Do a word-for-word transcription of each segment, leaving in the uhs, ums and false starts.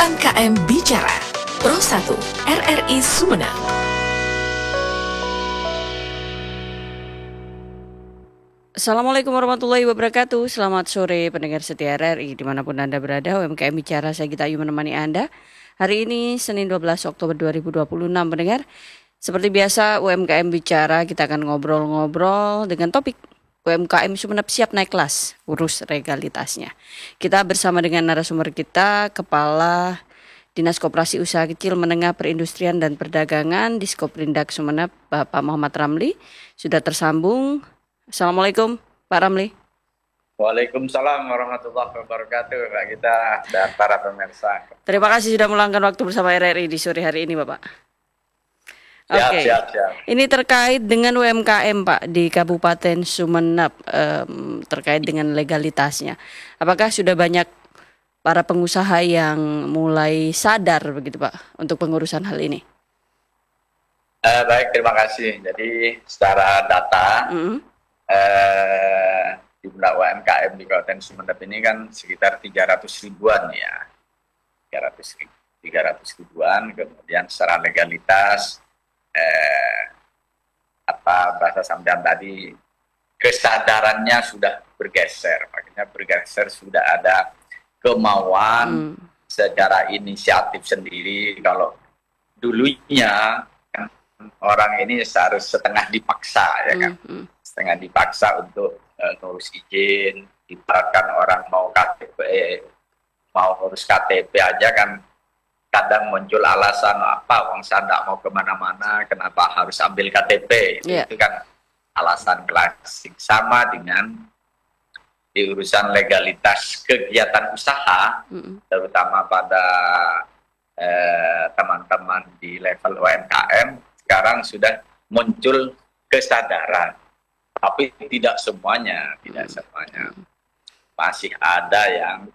U M K M Bicara Pro satu R R I Sumeneb. Assalamualaikum warahmatullahi wabarakatuh. Selamat sore pendengar setia R R I dimanapun Anda berada. U M K M Bicara, saya Gita Ayu menemani Anda. Hari ini Senin dua belas Oktober dua ribu dua puluh enam pendengar. Seperti biasa U M K M Bicara, kita akan ngobrol-ngobrol dengan topik U M K M Sumeneb siap naik kelas, urus legalitasnya. Kita bersama dengan narasumber kita, Kepala Dinas Koperasi Usaha Kecil Menengah Perindustrian dan Perdagangan Diskoperindak Sumeneb, Bapak Muhammad Ramli, sudah tersambung. Assalamualaikum Pak Ramli. Waalaikumsalam warahmatullahi wabarakatuh Pak Gita dan para pemirsa. Terima kasih sudah meluangkan waktu bersama R R I di sore hari ini Bapak. Oke, okay. Siap, siap. Ini terkait dengan U M K M Pak di Kabupaten Sumeneb, um, terkait dengan legalitasnya. Apakah sudah banyak para pengusaha yang mulai sadar begitu Pak untuk pengurusan hal ini? Uh, baik, terima kasih. Jadi secara data, mm-hmm. uh, jumlah U M K M di Kabupaten Sumeneb ini kan sekitar tiga ratus ribuan ya, tiga ratus ribuan. Kemudian secara legalitas, Eh, apa bahasa sampean tadi, kesadarannya sudah bergeser, makanya bergeser sudah ada kemauan hmm. secara inisiatif sendiri. Kalau dulunya kan, orang ini harus setengah dipaksa ya kan, hmm. Hmm. setengah dipaksa untuk uh, ngurus izin. Ibaratkan orang mau K T P, mau ngurus K T P aja kan. Kadang muncul alasan apa, uang saya tidak mau kemana-mana, kenapa harus ambil K T P? Yeah. Itu kan alasan klasik. Sama dengan di urusan legalitas kegiatan usaha, mm-hmm. terutama pada eh, teman-teman di level U M K M, sekarang sudah muncul kesadaran. Tapi tidak semuanya, tidak mm-hmm. semuanya. Masih ada yang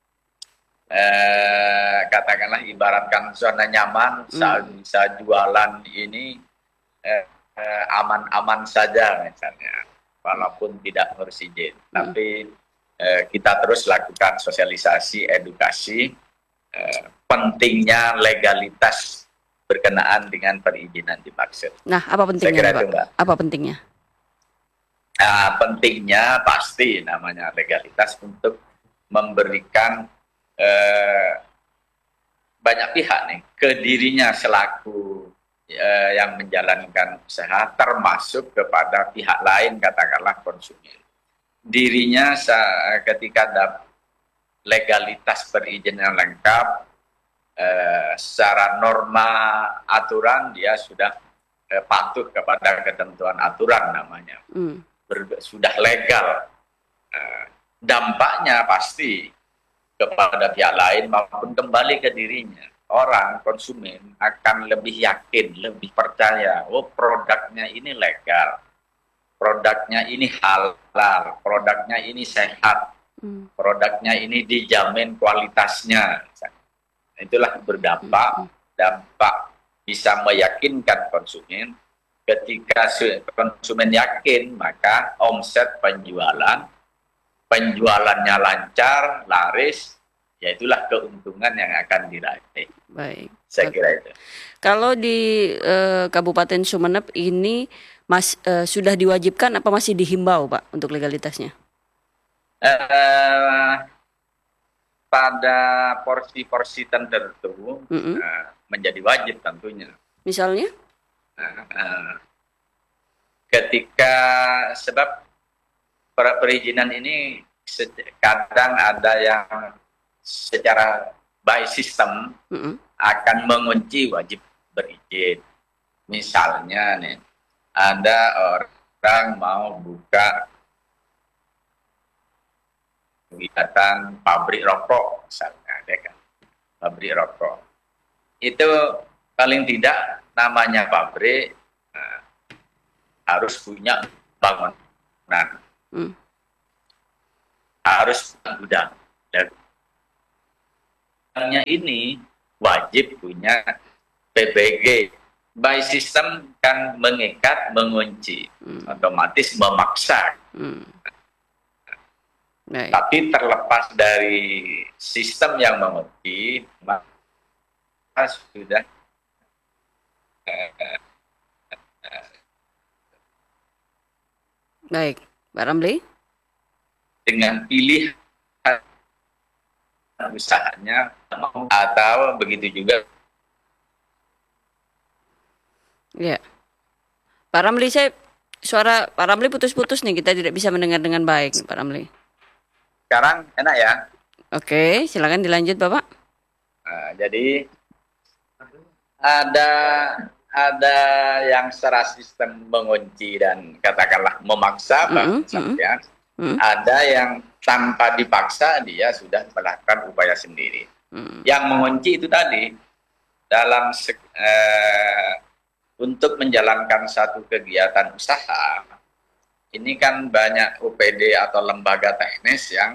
Eh, katakanlah ibaratkan zona nyaman, hmm. saya bisa jualan ini eh, eh, aman-aman saja misalnya, walaupun tidak ngurus izin. Hmm. Tapi eh, kita terus lakukan sosialisasi, edukasi, eh, pentingnya legalitas berkenaan dengan perizinan dimaksud. Nah, apa pentingnya Pak? Itu, apa pentingnya? Nah, pentingnya pasti namanya legalitas untuk memberikan Eh, banyak pihak nih ke dirinya selaku eh, yang menjalankan usaha, termasuk kepada pihak lain, katakanlah konsumen. Dirinya ketika ada legalitas perizinan lengkap, eh, secara norma aturan dia sudah eh, patuh kepada ketentuan aturan namanya, mm. Ber, sudah legal. Eh, dampaknya pasti kepada pihak lain maupun kembali ke dirinya. Orang, konsumen akan lebih yakin, lebih percaya, oh produknya ini legal, produknya ini halal, produknya ini sehat, hmm. produknya ini dijamin kualitasnya. Itulah berdampak, dampak bisa meyakinkan konsumen. Ketika konsumen yakin, maka omset penjualan, penjualannya lancar, laris, ya itulah keuntungan yang akan diraih. Baik. Saya kira itu. Kalau di eh, Kabupaten Sumeneb ini mas eh, sudah diwajibkan apa masih dihimbau Pak untuk legalitasnya? Eh, pada porsi-porsi tertentu mm-hmm. eh, menjadi wajib tentunya. Misalnya? Eh, eh, ketika sebab perizinan ini kadang ada yang secara by system mm-hmm. akan mengunci wajib berizin. Misalnya nih, ada orang mau buka kegiatan pabrik rokok, misalnya, ada kan, pabrik rokok. Itu paling tidak namanya pabrik nah, harus punya bangunan. Hmm. Harus gudang. Dan gudangnya ini wajib punya P B G. By system kan mengikat, mengunci, hmm. otomatis memaksa. Hmm. Tapi terlepas dari sistem yang mengunci, sudah eh, Baik, Pak Ramli. dengan pilihan usahanya atau begitu juga. Ya, Pak Ramli, saya suara Pak Ramli putus-putus nih, kita tidak bisa mendengar dengan baik nih, Pak Ramli. Sekarang enak ya? Oke, silakan dilanjut Bapak. Nah, jadi ada ada yang secara sistem mengunci dan katakanlah memaksa Mm-mm, bang mm-mm, ya. mm, Ada yang tanpa dipaksa dia sudah melakukan upaya sendiri. mm, Yang mengunci itu tadi dalam se- eh, untuk menjalankan satu kegiatan usaha, ini kan banyak U P D atau lembaga teknis yang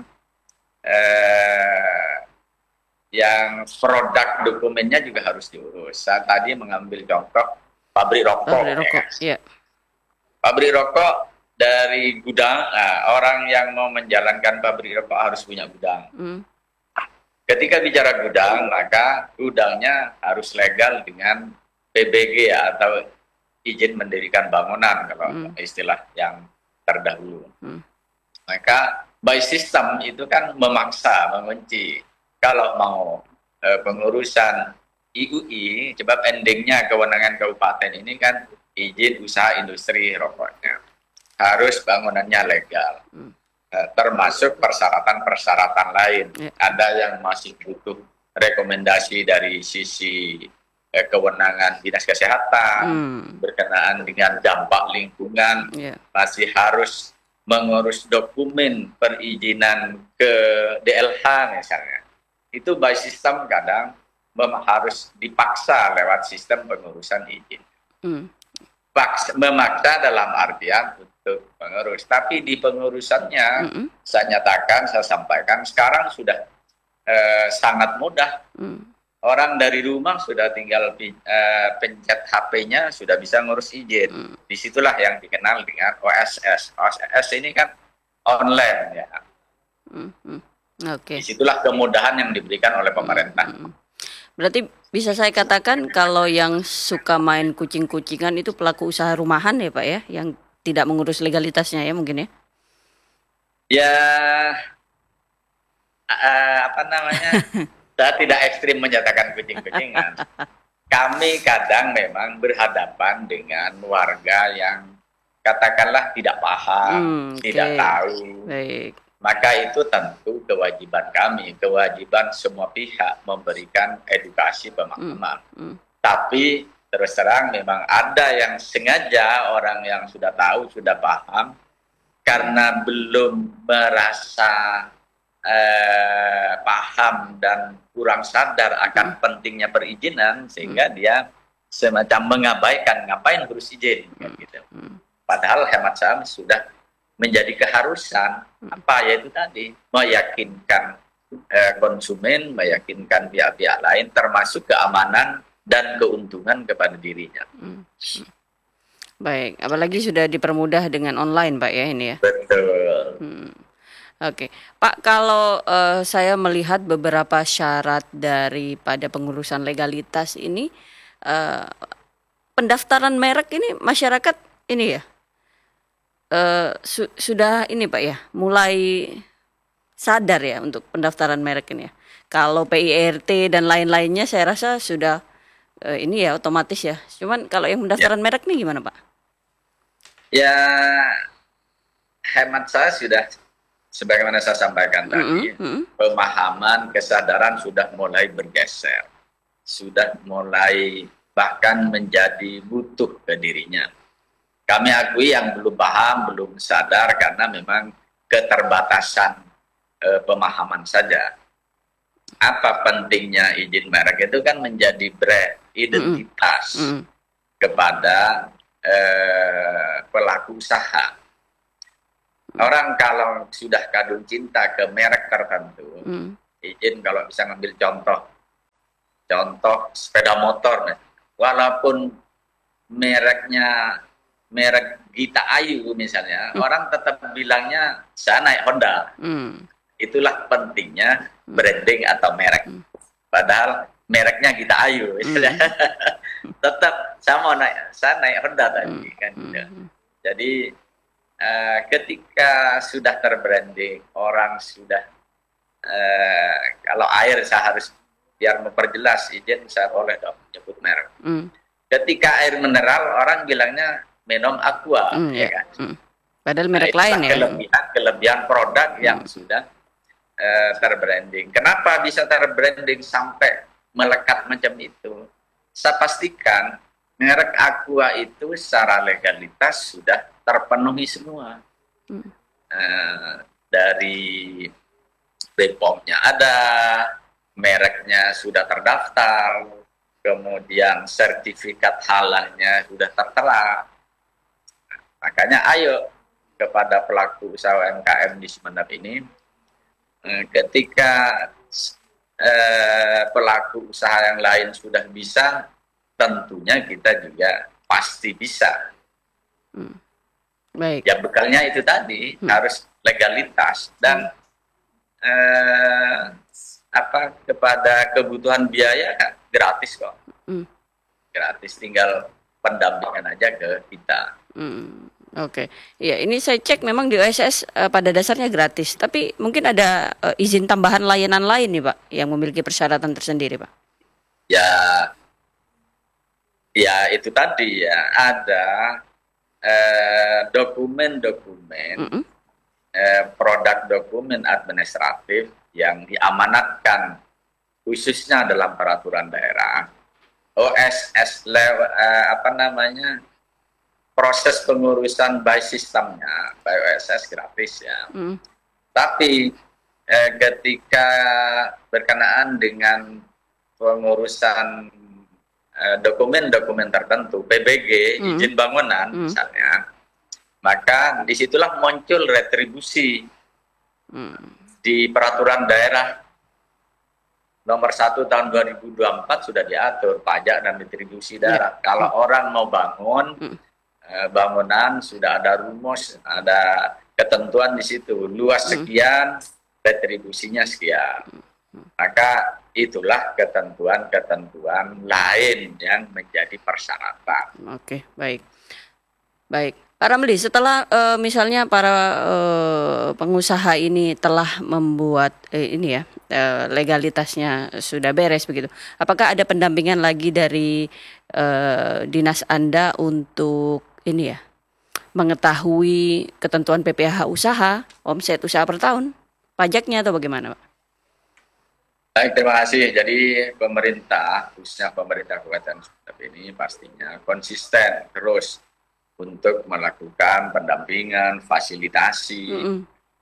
eh, yang produk dokumennya juga harus diurus. Saya tadi mengambil contoh pabrik rokok. Pabrik ya rokok, kan? ya. Pabrik rokok dari gudang, nah, orang yang mau menjalankan pabrik rokok harus punya gudang. Mm, Ketika bicara gudang, maka gudangnya harus legal dengan P B G ya, atau izin mendirikan bangunan kalau Mm. istilah yang terdahulu. Mm. Maka by system itu kan memaksa, mengunci. Kalau mau eh, pengurusan I U I, sebab endingnya kewenangan kabupaten ini kan izin usaha industri rokoknya. Harus bangunannya legal. Mm. Eh, termasuk persyaratan-persyaratan lain. Ya. Ada yang masih butuh rekomendasi dari sisi eh, kewenangan dinas kesehatan, Mm. berkenaan dengan dampak lingkungan, Ya. masih harus mengurus dokumen perizinan ke D L H misalnya. Itu by system kadang mem- harus dipaksa lewat sistem pengurusan izin. Mm. Paksa, memaksa dalam artian untuk pengurus, tapi di pengurusannya Mm-mm. saya nyatakan, saya sampaikan sekarang sudah eh, sangat mudah. Mm. Orang dari rumah sudah tinggal eh, pencet H P-nya sudah bisa ngurus izin. Mm. Disitulah yang dikenal dengan O S S. O S S ini kan online ya. Mm. Mm. Oke. Disitulah kemudahan yang diberikan oleh pemerintah. Mm. Berarti bisa saya katakan kalau yang suka main kucing-kucingan itu pelaku usaha rumahan ya Pak ya, yang tidak mengurus legalitasnya ya mungkin ya? Ya, eh, apa namanya? Saya tidak ekstrim menyatakan kucing-kucingan. Kami kadang memang berhadapan dengan warga yang katakanlah tidak paham, Hmm, tidak oke. tahu. Baik. Maka itu tentu kewajiban kami, kewajiban semua pihak memberikan edukasi pemahaman. Mm. Tapi terus terang memang ada yang sengaja, orang yang sudah tahu, sudah paham, karena belum merasa eh, paham dan kurang sadar akan pentingnya perizinan, sehingga dia semacam mengabaikan, ngapain harus izin, kan gitu. Mm. Padahal hemat saya sudah menjadi keharusan, apa yaitu tadi meyakinkan eh, konsumen, meyakinkan pihak-pihak lain, termasuk keamanan dan keuntungan kepada dirinya. Mm. Baik, apalagi sudah dipermudah dengan online Pak ya ini ya. Betul. Hmm. Oke, Pak, kalau eh, saya melihat beberapa syarat daripada pengurusan legalitas ini, eh, pendaftaran merek ini masyarakat ini ya, eh, su- sudah ini Pak ya, mulai sadar ya untuk pendaftaran merek ini ya. Kalau P I R T dan lain-lainnya saya rasa sudah eh, ini ya otomatis ya. Cuman kalau yang pendaftaran merek nih gimana Pak? Ya, hemat saya sudah, sebagaimana saya sampaikan tadi, Mm-mm, mm-mm. pemahaman, kesadaran sudah mulai bergeser. Sudah mulai bahkan menjadi butuh ke dirinya. Kami akui yang belum paham, belum sadar karena memang keterbatasan eh, pemahaman saja. Apa pentingnya izin merek itu kan menjadi brand, identitas Mm-mm. kepada eh, pelaku usaha. Orang kalau sudah kadung cinta ke merek tertentu, Mm. izin kalau bisa ngambil contoh, contoh sepeda motor, nih. Walaupun mereknya merek Gita Ayu misalnya, Mm. orang tetap bilangnya saya naik Honda. Mm. Itulah pentingnya branding atau merek. Mm. Padahal mereknya kita Ayu, misalnya. Mm. Tetap saya mau naik, saya naik Honda tadi kan. Mm. Jadi uh, ketika sudah terbranding, orang sudah uh, kalau air saya harus biar memperjelas izin saya boleh dong nyebut merek. Mm. Ketika air mineral orang bilangnya minum aqua, mm, ya kan. Mm. Padahal merek nah, lain ya. Kelebihan kelebihan produk mm. yang sudah uh, terbranding. Kenapa bisa terbranding sampai melekat macam itu? Saya pastikan merek Aqua itu secara legalitas sudah terpenuhi semua. Hmm. Uh, dari B P O M-nya ada, mereknya sudah terdaftar, kemudian sertifikat halalnya sudah tertera. Nah, makanya ayo kepada pelaku usaha U M K M di Sumeneb ini, uh, ketika uh, pelaku usaha yang lain sudah bisa, tentunya kita juga pasti bisa. Hmm. Baik. Ya bekalnya itu tadi hmm. harus legalitas dan hmm. eh, apa kepada kebutuhan biaya kan gratis kok. Hmm. Gratis, tinggal pendampingan aja ke kita. Hmm. Oke, okay. Ya ini saya cek memang di O S S uh, pada dasarnya gratis, tapi mungkin ada uh, izin tambahan layanan lain nih Pak yang memiliki persyaratan tersendiri Pak. Ya. Ya itu tadi ya ada eh, dokumen-dokumen mm-hmm. eh, produk dokumen administratif yang diamanatkan khususnya dalam peraturan daerah O S S lew, eh, apa namanya proses pengurusan by sistemnya by O S S gratis ya mm. tapi eh, ketika berkenaan dengan pengurusan dokumen-dokumen tertentu, P B G, hmm. izin bangunan hmm. misalnya, maka disitulah muncul retribusi hmm. di peraturan daerah nomor satu tahun dua ribu dua puluh empat sudah diatur pajak dan retribusi daerah. Ya. Kalau hmm. orang mau bangun hmm. bangunan sudah ada rumus, ada ketentuan di situ, luas sekian, hmm. retribusinya sekian. Maka itulah ketentuan-ketentuan lain yang menjadi persyaratan. Oke, baik. Baik. Pak Ramli, setelah uh, misalnya para uh, pengusaha ini telah membuat uh, ini ya, uh, legalitasnya sudah beres begitu. Apakah ada pendampingan lagi dari uh, dinas Anda untuk ini ya, mengetahui ketentuan P P H usaha, omset usaha per tahun, pajaknya atau bagaimana, Pak? Baik, terima kasih. Jadi pemerintah, khususnya pemerintah Kabupaten Sumeneb ini pastinya konsisten terus untuk melakukan pendampingan, fasilitasi, mm-hmm.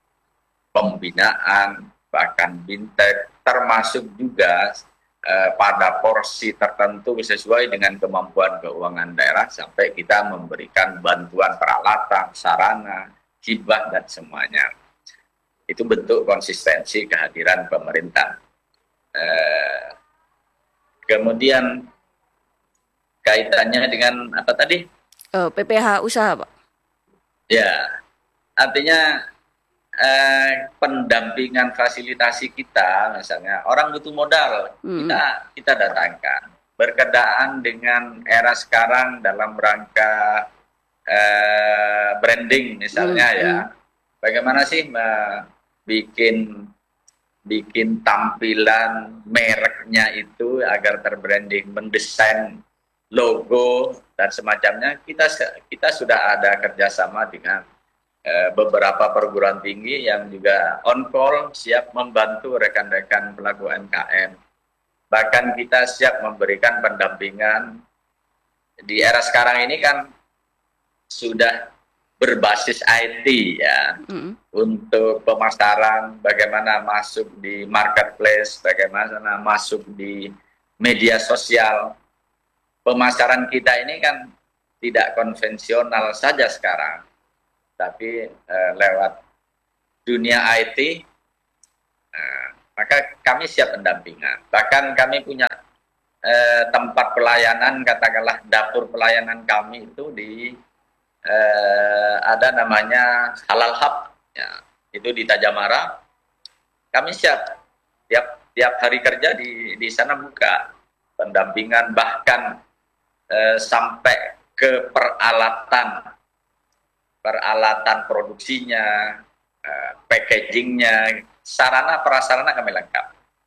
pembinaan, bahkan bintek, termasuk juga eh, pada porsi tertentu sesuai dengan kemampuan keuangan daerah sampai kita memberikan bantuan peralatan, sarana, hibah dan semuanya. Itu bentuk konsistensi kehadiran pemerintah. Uh, kemudian kaitannya dengan apa tadi? Oh, P P H usaha, Pak. Ya, artinya uh, pendampingan fasilitasi kita, misalnya orang butuh modal, hmm. kita kita datangkan. Berkenaan dengan era sekarang dalam rangka uh, branding, misalnya hmm. ya, bagaimana sih uh, bikin bikin tampilan mereknya itu agar terbranding, mendesain logo dan semacamnya. Kita kita sudah ada kerjasama dengan eh, beberapa perguruan tinggi yang juga on call siap membantu rekan-rekan pelaku U M K M. Bahkan kita siap memberikan pendampingan. Di era sekarang ini kan sudah berbasis I T ya, mm. untuk pemasaran, bagaimana masuk di marketplace, bagaimana masuk di media sosial. Pemasaran kita ini kan tidak konvensional saja sekarang, tapi eh, lewat dunia I T, eh, maka kami siap pendampingan. Bahkan kami punya eh, tempat pelayanan, katakanlah dapur pelayanan kami itu di Eh, ada namanya Halal Hub, ya, itu di Tajamara. Kami siap, siap tiap hari kerja di di sana buka pendampingan, bahkan eh, sampai ke peralatan peralatan produksinya, eh, packagingnya, sarana prasarana kami lengkap.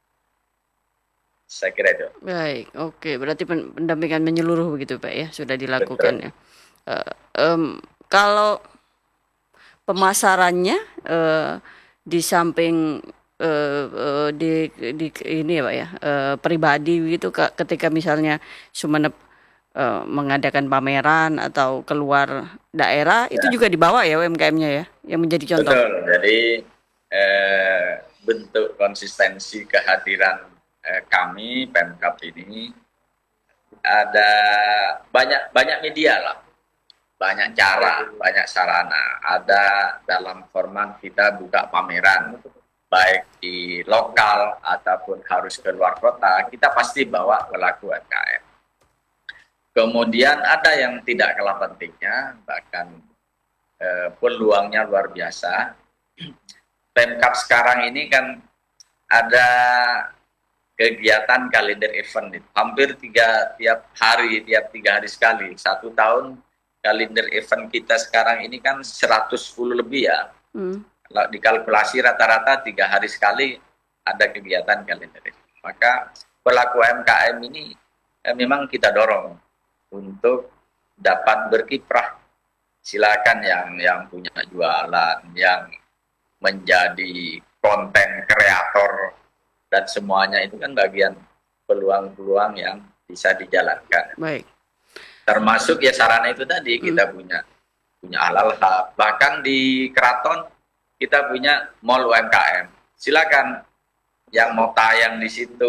Saya kira itu. Baik, oke. Berarti pendampingan menyeluruh begitu Pak ya, sudah dilakukan. Betul. Ya. Uh, um, kalau pemasarannya uh, di samping uh, uh, di, di ini ya Pak ya, uh, pribadi gitu ketika misalnya Sumeneb uh, mengadakan pameran atau keluar daerah, ya. Itu juga dibawa ya U M K M-nya ya, yang menjadi contoh. Betul. Jadi eh, bentuk konsistensi kehadiran kami Pemkab ini ada banyak banyak media lah, banyak cara, banyak sarana. Ada dalam format kita buka pameran, baik di lokal ataupun harus ke luar kota, kita pasti bawa pelaku U M K M. Kemudian ada yang tidak kalah pentingnya, bahkan eh, peluangnya luar biasa. Pemkab sekarang ini kan ada kegiatan kalender event hampir tiga tiap hari, tiap tiga hari sekali. Satu tahun kalender event kita sekarang ini kan seratus sepuluh lebih ya. Hmm. Kalau dikalkulasi rata-rata tiga hari sekali ada kegiatan kalender event. Maka pelaku U M K M ini eh, memang kita dorong untuk dapat berkiprah. Silakan yang yang punya jualan, yang menjadi konten kreator, dan semuanya itu kan bagian peluang-peluang yang bisa dijalankan. Baik. Termasuk ya sarana itu tadi, hmm. kita punya punya Al-Alhaq, bahkan di Keraton kita punya mall U M K M. Silakan yang mau tayang di situ,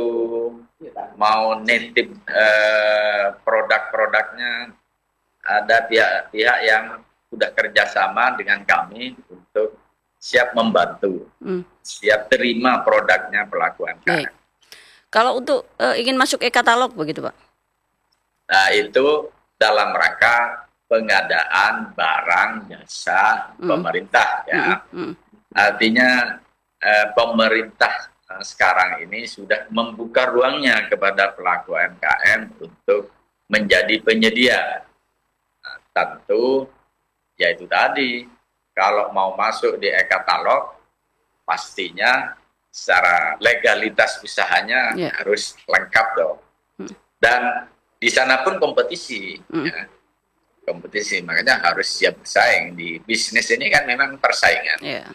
mau nitip eh, produk-produknya, ada pihak-pihak yang sudah kerjasama dengan kami untuk siap membantu, hmm. siap terima produknya pelaku U M K M. Baik. Kalau untuk uh, ingin masuk e-katalog begitu Pak? Nah itu dalam rangka pengadaan barang jasa hmm. pemerintah ya. Hmm. Hmm. Artinya uh, pemerintah uh, sekarang ini sudah membuka ruangnya kepada pelaku U M K M untuk menjadi penyedia. Nah, tentu ya itu tadi. Kalau mau masuk di e-katalog, pastinya secara legalitas usahanya yeah. harus lengkap dong. Hmm. Dan di sana pun kompetisi, hmm. ya. kompetisi, makanya harus siap bersaing. Di bisnis ini kan memang persaingan. Yeah.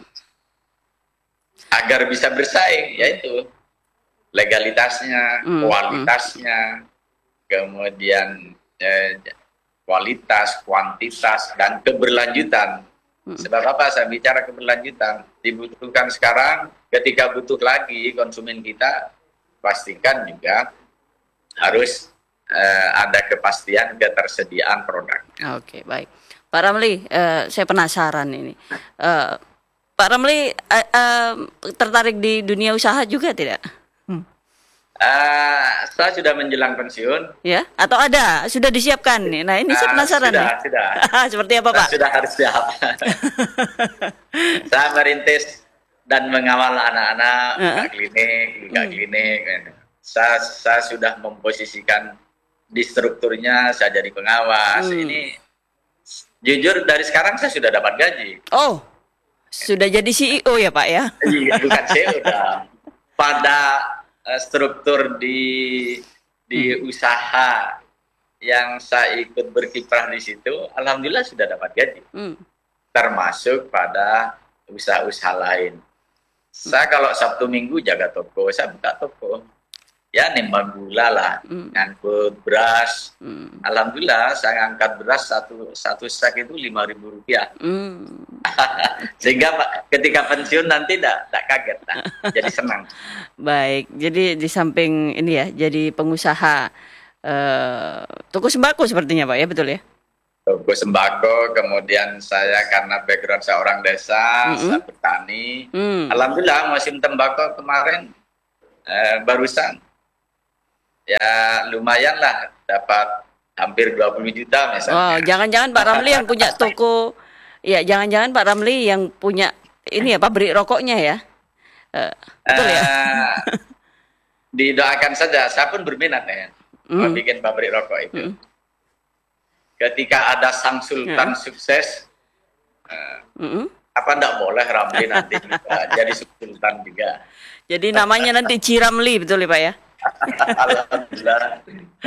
Agar bisa bersaing, yaitu legalitasnya, hmm. kualitasnya, hmm. kemudian eh, kualitas, kuantitas, dan keberlanjutan. Sebab apa saya bicara keberlanjutan? Dibutuhkan sekarang, ketika butuh lagi konsumen kita, pastikan juga harus uh, ada kepastian ketersediaan produk. Oke, baik. Pak Ramli, uh, saya penasaran ini. Uh, Pak Ramli uh, uh, tertarik di dunia usaha juga tidak? Hmm. Uh, saya sudah menjelang pensiun. Ya, atau ada sudah disiapkan nih. Nah ini uh, saya penasaran sudah, nih. Sudah. Seperti apa Pak? Sudah harus siap. Saya merintis dan mengawal anak-anak uh-huh. buka klinik, buka hmm. klinik. Saya, saya sudah memposisikan di strukturnya. Saya jadi pengawas. Hmm. Ini jujur dari sekarang saya sudah dapat gaji. Oh, sudah jadi C E O ya Pak ya? Iya, bukan C E O dah. Pada struktur di di hmm. usaha yang saya ikut berkiprah di situ, alhamdulillah sudah dapat gaji, hmm. termasuk pada usaha-usaha lain. Hmm. Saya kalau Sabtu Minggu jaga toko, saya buka toko, ya nimbang gula lah, hmm. ngangkut beras. Hmm. Alhamdulillah saya angkat beras satu satu sak itu lima ribu rupiah. Hmm. Sehingga ketika pensiun nanti tidak tidak kaget, nah. Jadi senang. Baik, jadi di samping ini ya, jadi pengusaha uh, toko sembako sepertinya Pak ya, betul ya? Toko sembako, kemudian saya karena background saya orang desa, mm-hmm. saya bertani. Mm. Alhamdulillah musim tembakau kemarin eh, barusan, ya lumayan lah dapat hampir dua puluh juta misalnya. Oh, jangan-jangan Pak Ramli yang punya toko. Ya, jangan-jangan Pak Ramli yang punya ini ya pabrik rokoknya ya, uh, betul ya? Uh, didoakan saja. Saya pun berminat ya, mau Mm. bikin pabrik rokok itu. Mm. Ketika ada sang sultan Mm. sukses, eh, Mm-mm. apa enggak boleh Ramli nanti juga jadi sultan juga. Jadi namanya nanti Ciramli, betul ya Pak ya? Alhamdulillah.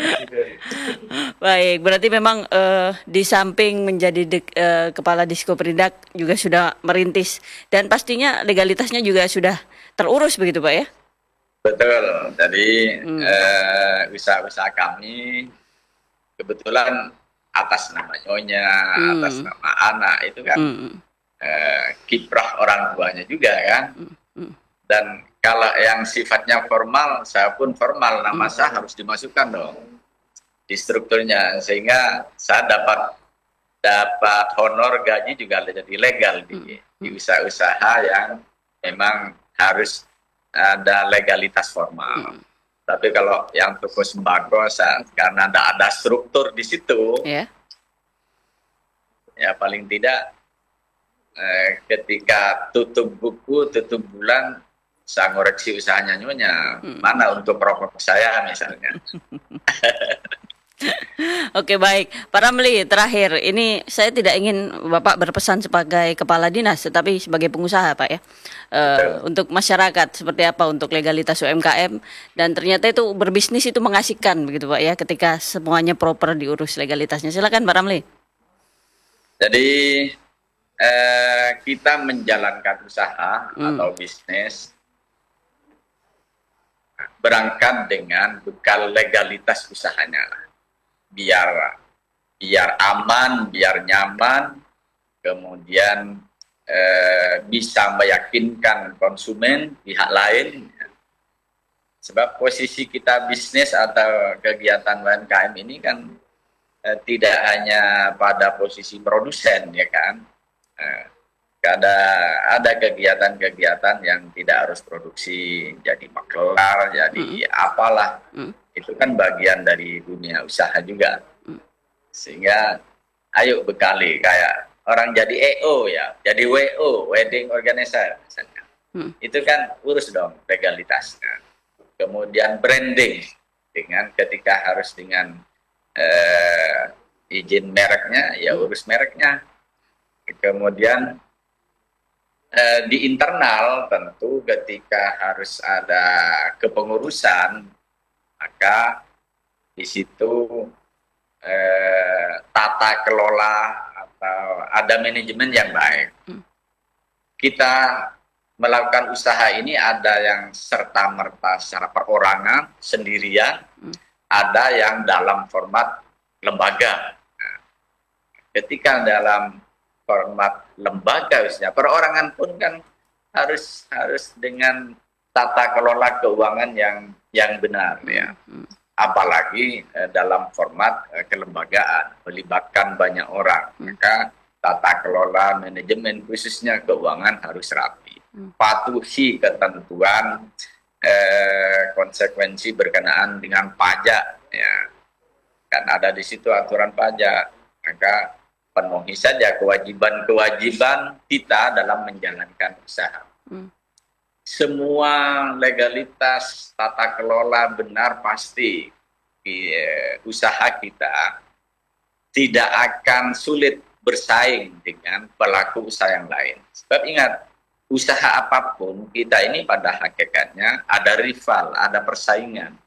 Baik, berarti memang eh, di samping menjadi dek- eh, kepala Diskoperindak juga sudah merintis dan pastinya legalitasnya juga sudah terurus begitu Pak ya? Betul. Jadi Hmm. eh, usaha-usaha kami kebetulan atas nama nyonya, Hmm. atas nama anak itu kan Mm-mm. eh, kiprah orang tuanya juga kan. Mm. Dan kalau yang sifatnya formal, saya pun formal, nama saya harus dimasukkan dong di strukturnya, sehingga saya dapat dapat honor gaji juga jadi legal di, di usaha-usaha yang memang harus ada legalitas formal. Tapi kalau yang toko sembako, saya, karena tidak ada struktur di situ, Ya. ya paling tidak eh, ketika tutup buku, tutup bulan, saya ngoreksi usahanya nyonya, mana untuk rokok saya misalnya. Oke baik, Pak Ramli, terakhir ini saya tidak ingin Bapak berpesan sebagai kepala dinas, tetapi sebagai pengusaha Pak ya, Eh, untuk masyarakat seperti apa untuk legalitas U M K M dan ternyata itu berbisnis itu mengasihkan begitu Pak ya, ketika semuanya proper diurus legalitasnya. Silakan Pak Ramli. Jadi eh, kita menjalankan usaha Hmm. atau bisnis berangkat dengan bekal legalitas usahanya lah. biar biar aman, biar nyaman, kemudian eh, bisa meyakinkan konsumen pihak lain. Sebab posisi kita bisnis atau kegiatan U M K M ini kan eh, tidak hanya pada posisi produsen ya kan. Eh, ada ada kegiatan-kegiatan yang tidak harus produksi, jadi makelar, jadi apalah. Mm. Itu kan bagian dari dunia usaha juga. Sehingga ayo bekali kayak orang jadi E O ya, jadi W O, wedding organizer misalnya. Hmm. Itu kan urus dong legalitasnya. Kemudian branding dengan ketika harus dengan eh, izin mereknya, ya urus mereknya. Kemudian eh, di internal tentu ketika harus ada kepengurusan, maka di situ eh, tata kelola atau ada manajemen yang baik. Kita melakukan usaha ini ada yang serta-merta secara perorangan, sendirian, ada yang dalam format lembaga. Nah, ketika dalam format lembaga, misalnya perorangan pun kan harus harus dengan tata kelola keuangan yang yang benar ya. Apalagi eh, dalam format eh, kelembagaan melibatkan banyak orang, maka tata kelola manajemen khususnya keuangan harus rapi. Patuhi ketentuan eh, konsekuensi berkenaan dengan pajak ya. Kan ada di situ aturan pajak, maka penuhi saja kewajiban-kewajiban kita dalam menjalankan usaha. Hmm. Semua legalitas tata kelola benar pasti eh, usaha kita tidak akan sulit bersaing dengan pelaku usaha yang lain. Sebab ingat, usaha apapun kita ini pada hakikatnya ada rival, ada persaingan.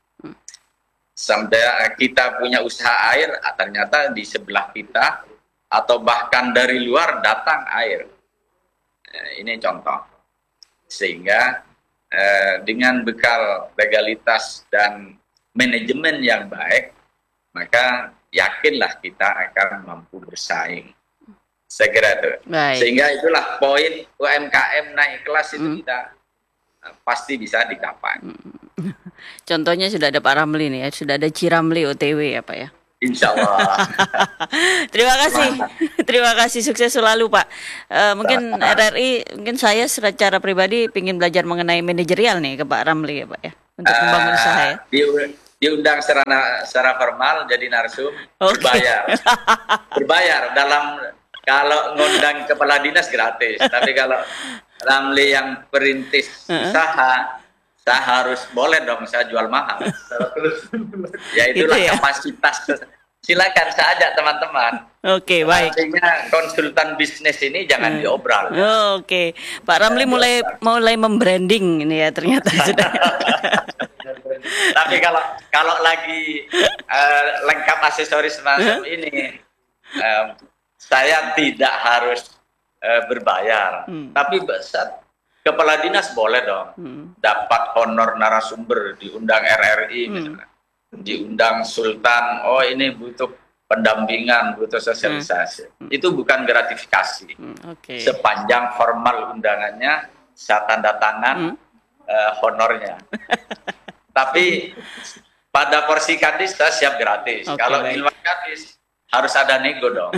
Sampai kita punya usaha air, ternyata di sebelah kita atau bahkan dari luar datang air. Eh, ini contoh. Sehingga eh, dengan bekal legalitas dan manajemen yang baik, maka yakinlah kita akan mampu bersaing. Saya kira itu. Baik. Sehingga itulah poin U M K M naik kelas itu Hmm. kita eh, pasti bisa dicapai. Contohnya sudah ada Pak Ramli nih ya, sudah ada Ciramli O T W ya Pak ya. Insya Allah. Terima kasih, terima kasih, sukses selalu Pak. Eh, mungkin R R I, mungkin saya secara pribadi ingin belajar mengenai manajerial nih ke Pak Ramli ya Pak ya, untuk membangun Eh, usaha ya. di- diundang secara secara formal jadi narsum, Oke. berbayar, berbayar dalam kalau ngundang kepala dinas gratis, tapi kalau Ramli yang perintis usaha, saya harus boleh dong saya jual mahal. Ya itulah Gitu ya? kapasitas. Silakan saya ajak teman-teman. Oke, baik. Artinya konsultan bisnis ini jangan Hmm. diobral. Oke, Pak Ramli mulai mulai membranding ini ya ternyata sudah. Tapi kalau kalau lagi eh, lengkap aksesoris semacam ini, eh, saya tidak harus eh, berbayar. Hmm. Tapi besar kepala dinas boleh dong Hmm. dapat honor narasumber, diundang R R I Hmm. misalnya, diundang Sultan. Oh ini butuh pendampingan, butuh sosialisasi. Hmm. Itu bukan gratifikasi. Hmm, Oke. Sepanjang formal undangannya saya tanda tangan Hmm. eh, honornya. Tapi pada porsi kadis saya siap gratis. Oke, Kalau baik. di luar kadis harus ada nego dong.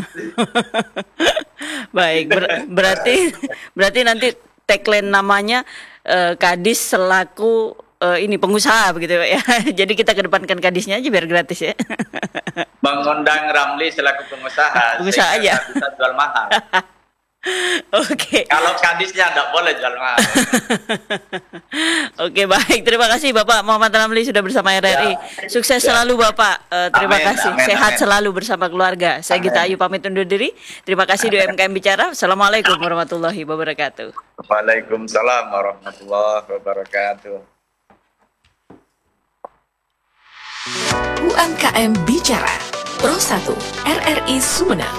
Baik, ber- berarti berarti nanti tagline namanya eh, Kadis selaku eh, ini pengusaha begitu ya. Jadi kita kedepankan kadisnya aja biar gratis ya. Mengundang Ramli selaku pengusaha. Pengusaha sehingga aja. bisa jual mahal. Oke. Kalau kadisnya tidak boleh jual mahal. Oke, baik. Terima kasih Bapak Muhammad Ramli sudah bersama R R I. Sukses Ya. selalu Bapak. Eh, terima Amin, kasih. amin, Sehat amin. selalu bersama keluarga. Saya Amin. Gita Ayu pamit undur diri. Terima kasih di U M K M Bicara. Assalamualaikum warahmatullahi wabarakatuh. Waalaikumsalam warahmatullahi wabarakatuh. U M K M Bicara Pro satu R R I Sumedang.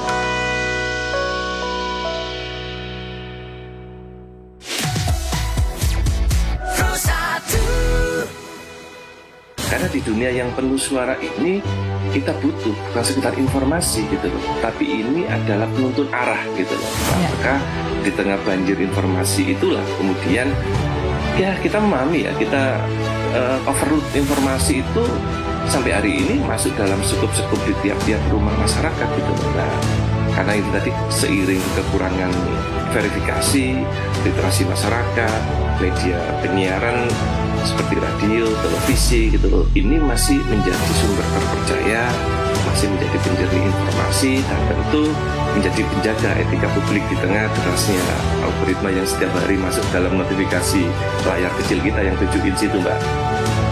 Karena di dunia yang penuh suara ini kita butuh bukan sekedar informasi gitu loh, tapi ini adalah penuntun arah gitu loh. Maka di tengah banjir informasi itulah kemudian ya kita memahami ya kita uh, overload informasi itu sampai hari ini masuk dalam skup-skup di tiap-tiap rumah masyarakat gitu loh. Nah, karena itu tadi seiring kekurangan verifikasi, literasi masyarakat, media penyiaran seperti radio, televisi gitu loh, ini masih menjadi sumber terpercaya, masih menjadi penjernih informasi dan tentu menjadi penjaga etika publik di tengah derasnya algoritma yang setiap hari masuk dalam notifikasi layar kecil kita yang tujuh inci itu Mbak.